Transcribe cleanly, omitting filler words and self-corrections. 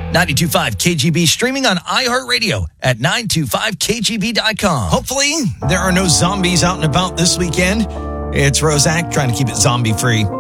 92.5 KGB streaming on iHeartRadio at 925kgb.com. Hopefully, there are no zombies out and about this weekend. It's Roszak trying to keep it zombie-free.